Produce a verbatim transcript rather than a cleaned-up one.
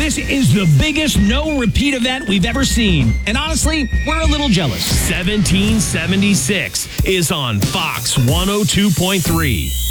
This is the biggest no-repeat event we've ever seen. And honestly, we're a little jealous. seventeen seventy-six is on Fox one oh two point three.